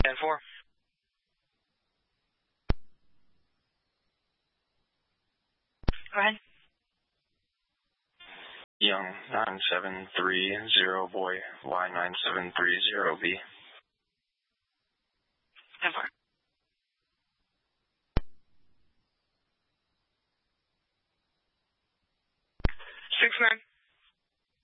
10-4. Go ahead. Young 9730 boy Y9730B. 10-4. 6-9.